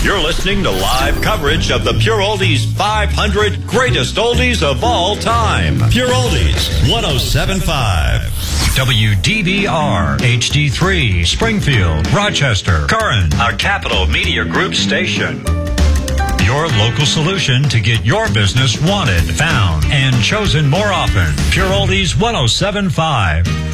You're listening to live coverage of the Pure Oldies 500 Greatest Oldies of All Time. Pure Oldies 107.5. WDBR HD3, Springfield, Rochester, Curran, a Capital Media Group station. Your local solution to get your business wanted, found, and chosen more often. Pure Oldies 107.5.